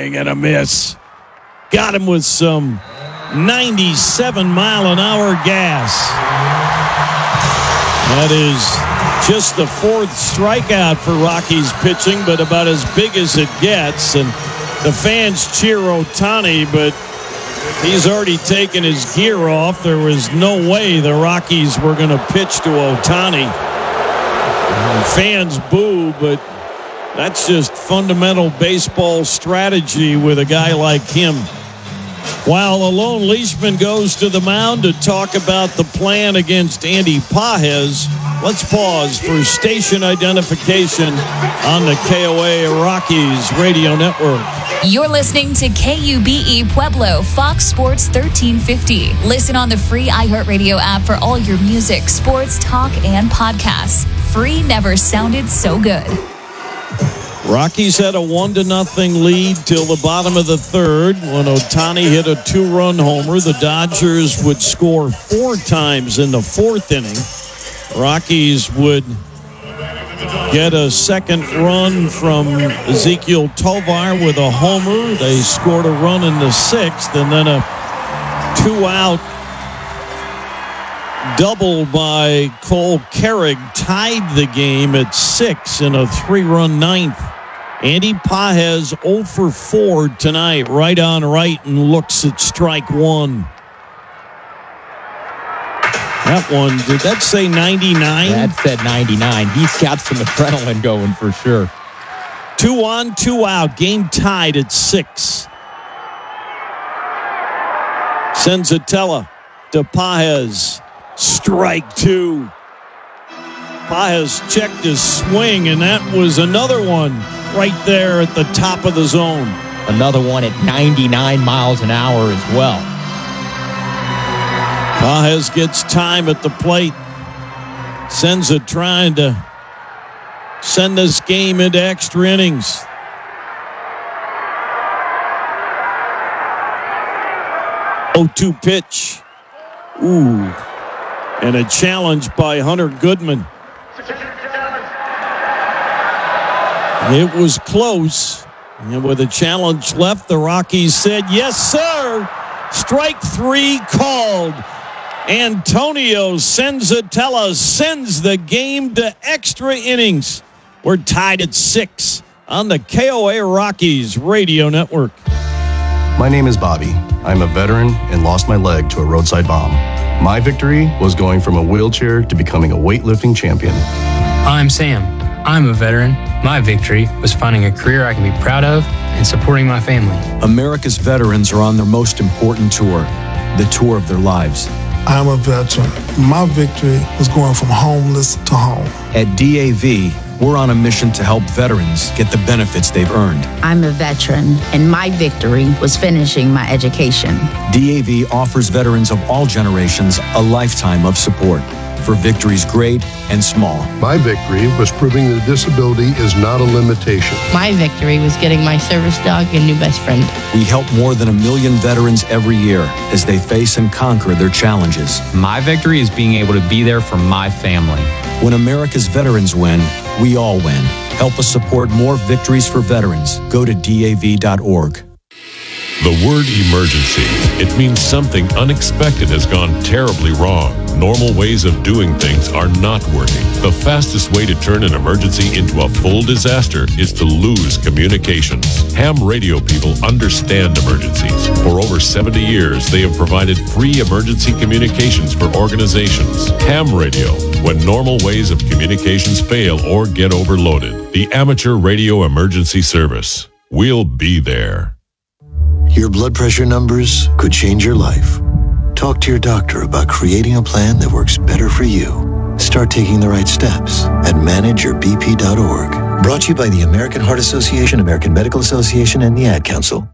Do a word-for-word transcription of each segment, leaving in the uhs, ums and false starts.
swing and a miss. Got him with some ninety-seven mile an hour gas. That is just the fourth strikeout for Rockies pitching, but about as big as it gets. And the fans cheer Ohtani, but he's already taken his gear off. There was no way the Rockies were going to pitch to Ohtani. And fans boo, but that's just fundamental baseball strategy with a guy like him. While Alon Leishman goes to the mound to talk about the plan against Andy Pages, let's pause for station identification on the K O A Rockies Radio Network. You're listening to K U B E Pueblo, Fox Sports thirteen fifty. Listen on the free iHeartRadio app for all your music, sports, talk, and podcasts. Free never sounded so good. Rockies had a one to nothing lead till the bottom of the third when Ohtani hit a two-run homer. The Dodgers would score four times in the fourth inning. Rockies would get a second run from Ezequiel Tovar with a homer. They scored a run in the sixth, and then a two-out double by Cole Carrig tied the game at six in a three-run ninth. Andy Pages oh for four tonight, right on right, and looks at strike one. That one, did that say ninety-nine? That said ninety-nine. He's got some adrenaline going for sure. Two on, two out. Game tied at six. Senzatella to Pages. Strike two. Pages checked his swing, and that was another one right there at the top of the zone. Another one at ninety-nine miles an hour as well. Pages gets time at the plate. Senza trying to send this game into extra innings. oh two pitch. Ooh. And a challenge by Hunter Goodman. It was close. And with a challenge left, the Rockies said, yes, sir. Strike three called. Antonio Senzatella sends the game to extra innings. We're tied at six on the K O A Rockies Radio Network. My name is Bobby. I'm a veteran and lost my leg to a roadside bomb. My victory was going from a wheelchair to becoming a weightlifting champion. I'm Sam. I'm a veteran. My victory was finding a career I can be proud of and supporting my family. America's veterans are on their most important tour, the tour of their lives. I'm a veteran. My victory was going from homeless to home. At D A V, we're on a mission to help veterans get the benefits they've earned. I'm a veteran, and my victory was finishing my education. D A V offers veterans of all generations a lifetime of support for victories great and small. My victory was proving that disability is not a limitation. My victory was getting my service dog a new best friend. We help more than a million veterans every year as they face and conquer their challenges. My victory is being able to be there for my family. When America's veterans win, we all win. Help us support more victories for veterans. Go to D A V dot org. The word emergency. It means something unexpected has gone terribly wrong. Normal ways of doing things are not working. The fastest way to turn an emergency into a full disaster is to lose communications. Ham radio people understand emergencies. For over seventy years, they have provided free emergency communications for organizations. Ham radio, when normal ways of communications fail or get overloaded. The Amateur Radio Emergency Service. We'll be there. Your blood pressure numbers could change your life. Talk to your doctor about creating a plan that works better for you. Start taking the right steps at manage your b p dot org. Brought to you by the American Heart Association, American Medical Association, and the Ad Council.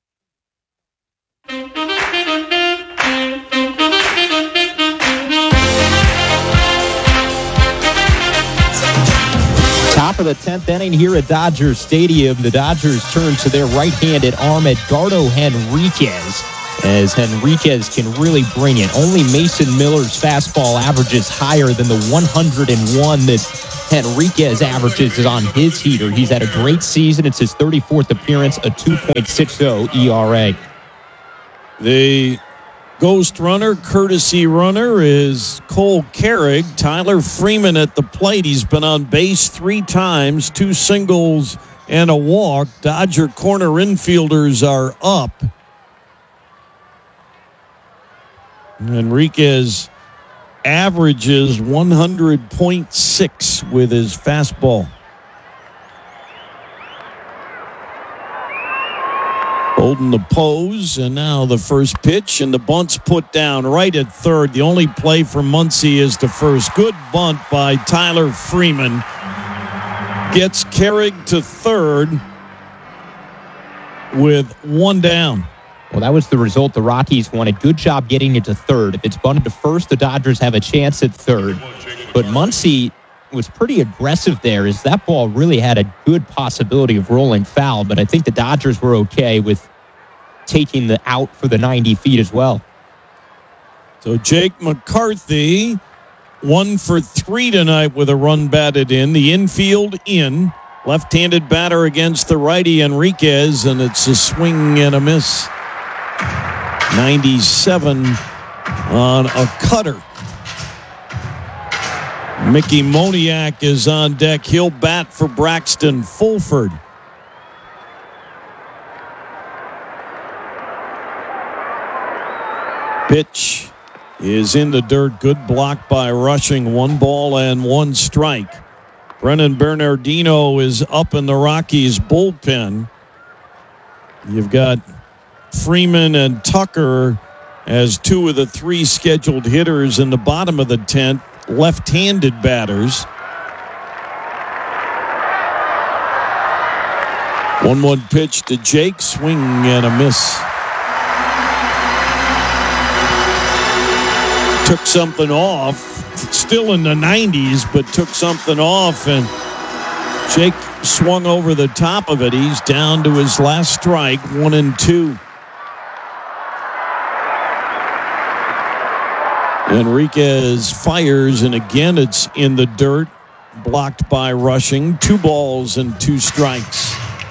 Top of the tenth inning here at Dodger Stadium. The Dodgers turn to their right-handed arm, Edgardo Henriquez, as Henriquez can really bring it. Only Mason Miller's fastball averages higher than the one hundred one that Henriquez averages is on his heater. He's had a great season. It's his thirty-fourth appearance, a two point six oh E R A. The ghost runner, courtesy runner, is Cole Carrig. Tyler Freeman at the plate. He's been on base three times, two singles and a walk. Dodger corner infielders are up. Henriquez averages one hundred point six with his fastball. Holding the pose, and now the first pitch, and the bunt's put down right at third. The only play for Muncy is the first. Good bunt by Tyler Freeman. Gets Carrig to third with one down. Well, that was the result the Rockies wanted. Good job getting it to third. If it's bunted to first, the Dodgers have a chance at third. But Muncy was pretty aggressive there, as that ball really had a good possibility of rolling foul. But I think the Dodgers were okay with taking the out for the ninety feet as well. So Jake McCarthy, one for three tonight with a run batted in. The infield in. Left-handed batter against the righty Henriquez, and it's a swing and a miss. ninety-seven on a cutter. Mickey Moniak is on deck. He'll bat for Braxton Fulford. Pitch is in the dirt. Good block by Rushing. One ball and one strike. Brennan Bernardino is up in the Rockies bullpen. You've got Freeman and Tucker as two of the three scheduled hitters in the bottom of the tenth, left-handed batters. one one pitch to Jake, swing and a miss. Took something off, still in the nineties, but took something off, and Jake swung over the top of it. He's down to his last strike, one and two. Henriquez fires, and again it's in the dirt, blocked by Rushing. Two balls and two strikes.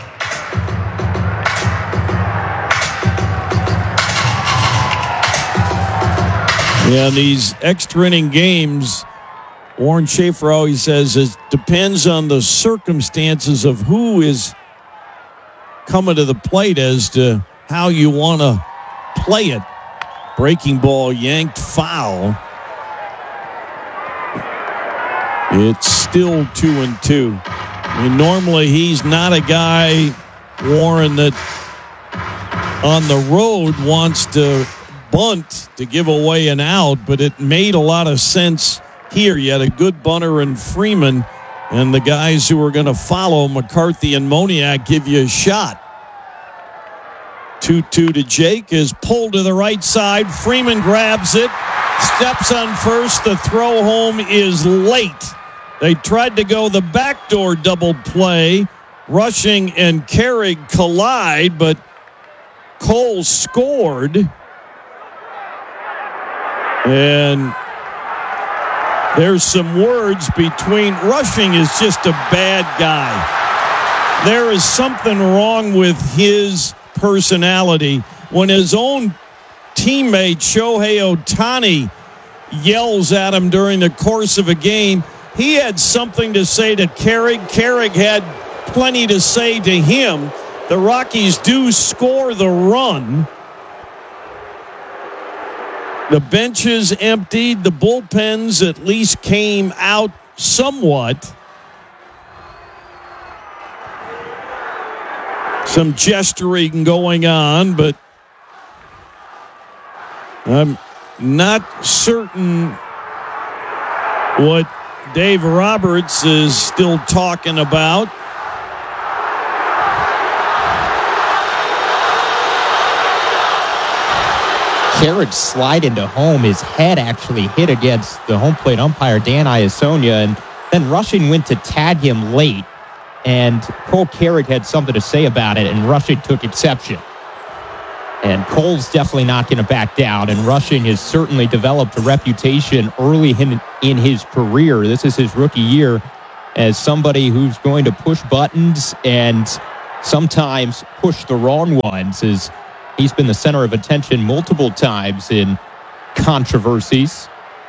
Yeah, these extra inning games, Warren Schaefer always says, it depends on the circumstances of who is coming to the plate as to how you want to play it. Breaking ball yanked foul. It's still two and two. I mean, normally he's not a guy, Warren, that on the road wants to bunt to give away an out, but it made a lot of sense here. You had a good bunter in Freeman, and the guys who are going to follow, McCarthy and Moniak, give you a shot. two two to Jake is pulled to the right side. Freeman grabs it, steps on first. The throw home is late. They tried to go the backdoor double play. Rushing and Carrig collide, but Cole scored. And there's some words between. Rushing is just a bad guy. There is something wrong with his personality. When his own teammate Shohei Ohtani yells at him during the course of a game, he had something to say to Carrig. Carrig had plenty to say to him. The Rockies do score the run. The benches emptied. The bullpens at least came out somewhat. Some gesturing going on, but I'm not certain what Dave Roberts is still talking about. Carrig slide into home. His head actually hit against the home plate umpire, Dan Iasonia, and then Rushing went to tag him late, and Cole Carrig had something to say about it, and Rushing took exception. And Cole's definitely not going to back down, and Rushing has certainly developed a reputation early in, in his career. This is his rookie year as somebody who's going to push buttons and sometimes push the wrong ones, as he's been the center of attention multiple times in controversies.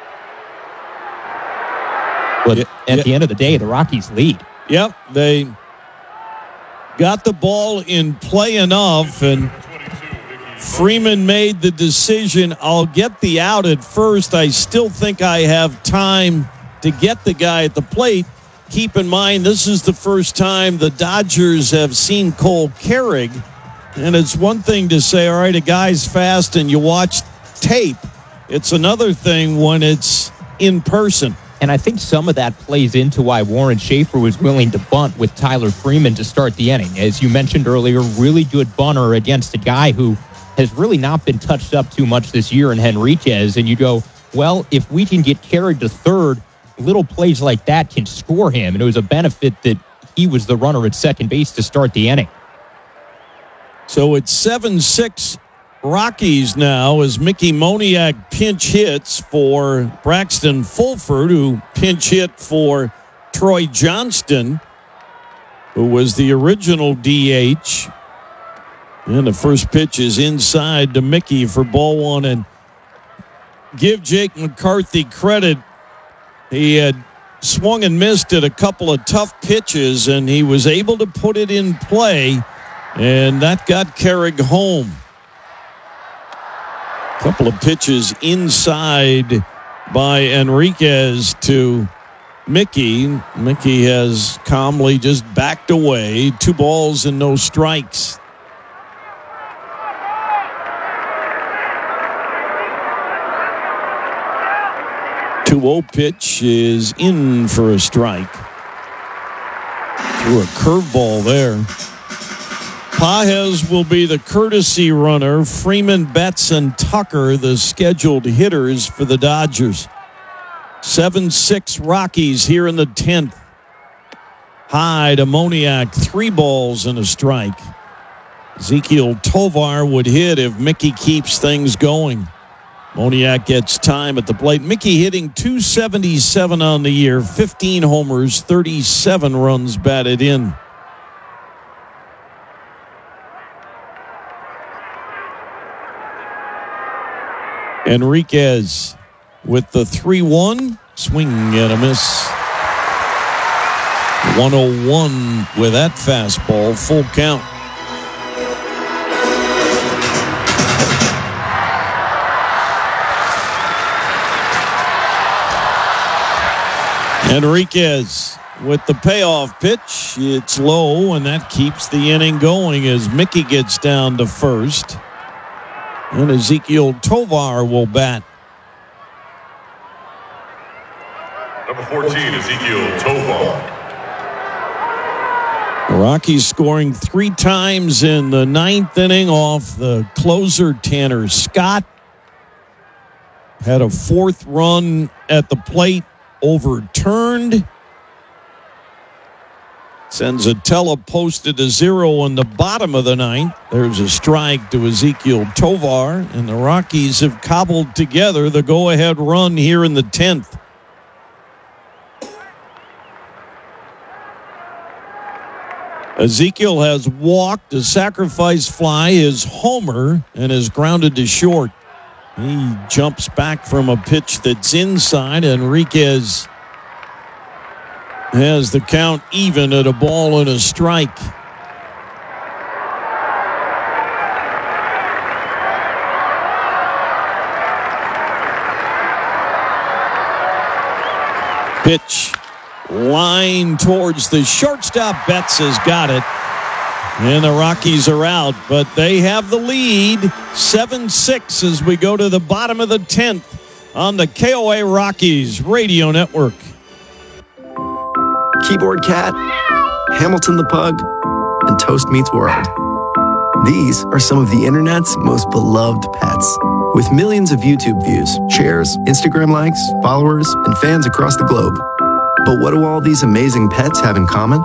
But yeah, at yeah. the end of the day, the Rockies lead. Yep, they got the ball in play enough, and Freeman made the decision, I'll get the out at first. I still think I have time to get the guy at the plate. Keep in mind, this is the first time the Dodgers have seen Cole Carrig. And it's one thing to say, all right, a guy's fast and you watch tape. It's another thing when it's in person. And I think some of that plays into why Warren Schaefer was willing to bunt with Tyler Freeman to start the inning. As you mentioned earlier, really good bunter against a guy who has really not been touched up too much this year in Henriquez. And you go, well, if we can get carried to third, little plays like that can score him. And it was a benefit that he was the runner at second base to start the inning. So it's seven six Rockies now as Mickey Moniak pinch hits for Braxton Fulford, who pinch hit for Troy Johnston, who was the original D H. And the first pitch is inside to Mickey for ball one. And give Jake McCarthy credit. He had swung and missed at a couple of tough pitches, and he was able to put it in play, and that got Carrig home. Couple of pitches inside by Enriquez to Mickey. Mickey has calmly just backed away. Two balls and no strikes. two oh pitch is in for a strike. Threw a curveball there. Pages will be the courtesy runner. Freeman, Betts, and Tucker the scheduled hitters for the Dodgers. seven six Rockies here in the tenth. High to Moniak, three balls and a strike. Ezekiel Tovar would hit if Mickey keeps things going. Moniak gets time at the plate. Mickey hitting two seventy-seven on the year, fifteen homers, thirty-seven runs batted in. Enriquez with the three one, swing and a miss. one oh one with that fastball, full count. Enriquez with the payoff pitch. It's low, and that keeps the inning going as Mickey gets down to first. And Ezekiel Tovar will bat. Number fourteen, Ezekiel Tovar. The Rockies scoring three times in the ninth inning off the closer Tanner Scott. Had a fourth run at the plate overturned. Senzatella posted a zero in the bottom of the ninth. There's a strike to Ezekiel Tovar, and the Rockies have cobbled together the go-ahead run here in the tenth. Ezekiel has walked a sacrifice fly, his homer, and is grounded to short. He jumps back from a pitch that's inside. Enriquez has the count even at a ball and a strike. Pitch. Line towards the shortstop. Betts has got it. And the Rockies are out, but they have the lead. seven six as we go to the bottom of the tenth on the K O A Rockies Radio Network. Keyboard Cat, Hamilton the Pug, and Toast Meets World. These are some of the internet's most beloved pets. With millions of YouTube views, shares, Instagram likes, followers, and fans across the globe. But what do all these amazing pets have in common?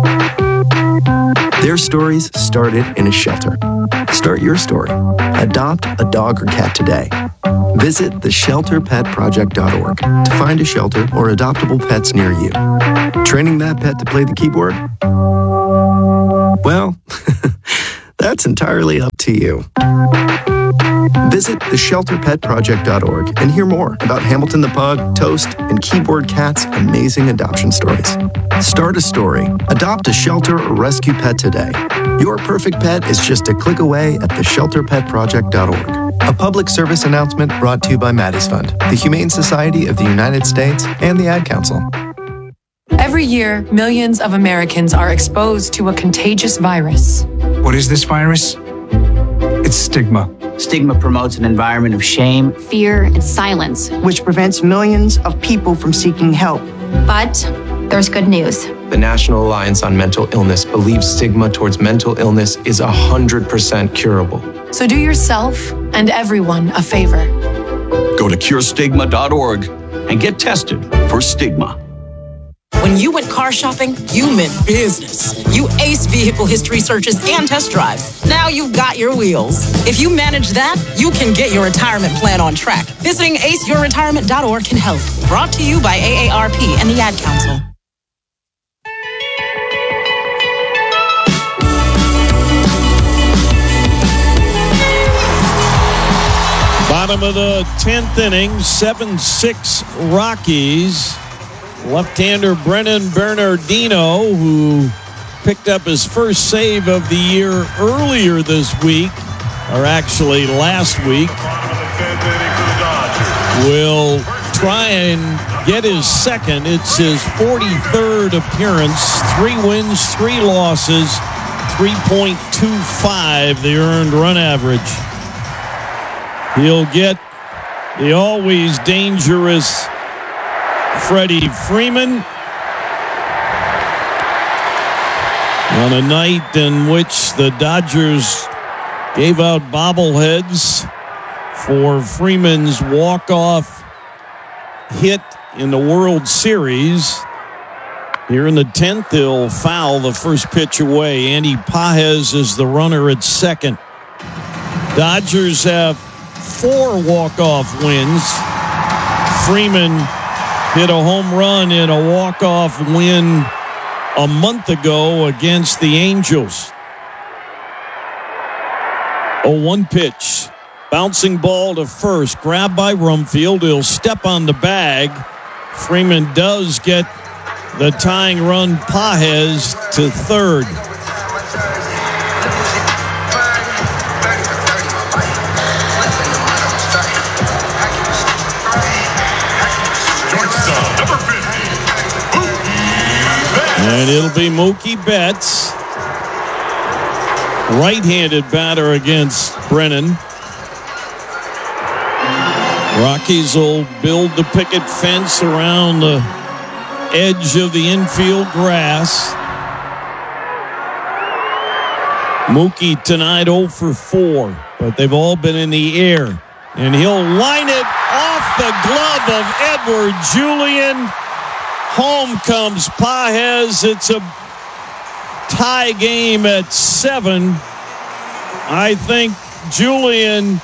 Their stories started in a shelter. Start your story. Adopt a dog or cat today. Visit the shelter pet project dot org to find a shelter or adoptable pets near you. Training that pet to play the keyboard? Well, that's entirely up to you. Visit the shelter pet project dot org and hear more about Hamilton the Pug, Toast, and Keyboard Cat's amazing adoption stories. Start a story. Adopt a shelter or rescue pet today. Your perfect pet is just a click away at the shelter pet project dot org. A public service announcement brought to you by Maddie's Fund, the Humane Society of the United States, and the Ad Council. Every year, millions of Americans are exposed to a contagious virus. What is this virus? It's stigma. Stigma promotes an environment of shame, fear, and silence, which prevents millions of people from seeking help. But there's good news. The National Alliance on Mental Illness believes stigma towards mental illness is one hundred percent curable. So do yourself and everyone a favor. Go to cure stigma dot org and get tested for stigma. When you went car shopping, you meant business. You aced vehicle history searches and test drives. Now you've got your wheels. If you manage that, you can get your retirement plan on track. Visiting ace your retirement dot org can help. Brought to you by A A R P and the Ad Council. Bottom of the tenth inning, seven six Rockies. Left-hander Brennan Bernardino, who picked up his first save of the year earlier this week, or actually last week, will try and get his second. It's his forty-third appearance. Three wins, three losses, three point two five the earned run average. He'll get the always dangerous Freddie Freeman on a night in which the Dodgers gave out bobbleheads for Freeman's walk-off hit in the World Series. Here in the tenth, they'll foul the first pitch away. Andy Pages is the runner at second. Dodgers have four walk-off wins. Freeman hit a home run in a walk-off win a month ago against the Angels. oh one pitch. Bouncing ball to first. Grabbed by Rumfield. He'll step on the bag. Freeman does get the tying run. Pages to third. And it'll be Mookie Betts, right-handed batter against Brennan. Rockies will build the picket fence around the edge of the infield grass. Mookie tonight oh for four, but they've all been in the air. And he'll line it off the glove of Edward Julian. Home comes Pages. It's a tie game at seven. I think Julian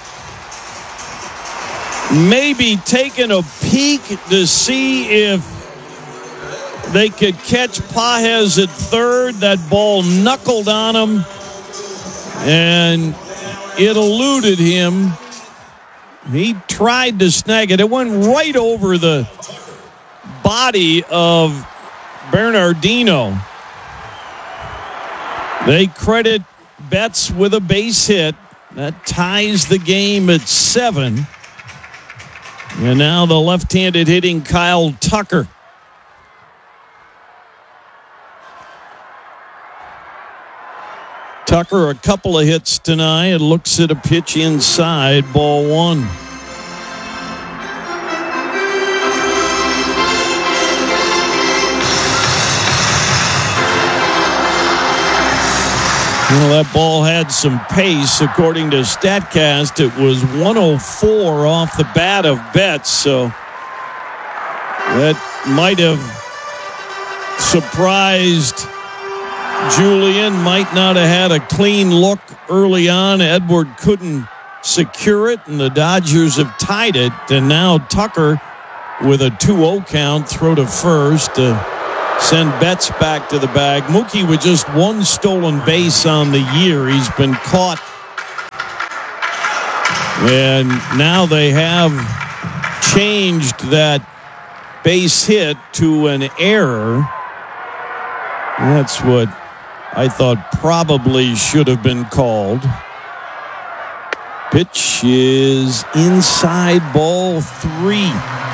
may be taking a peek to see if they could catch Pages at third. That ball knuckled on him, and it eluded him. He tried to snag it. It went right over the body of Bernardino. They credit Betts with a base hit. That ties the game at seven. And now the left-handed hitting Kyle Tucker. Tucker, a couple of hits tonight. It looks at a pitch inside, ball one. Well, that ball had some pace. According to StatCast, it was one oh four off the bat of Betts, so that might have surprised Julian. Might not have had a clean look early on. Edward couldn't secure it, and the Dodgers have tied it. And now Tucker with a two oh count, throw to first to send Betts back to the bag. Mookie with just one stolen base on the year. He's been caught. And now they have changed that base hit to an error. That's what I thought probably should have been called. Pitch is inside, ball three.